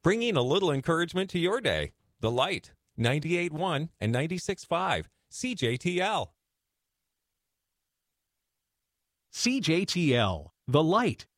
bringing a little encouragement to your day. The Light, 98.1 and 96.5, CJTL. CJTL, The Light,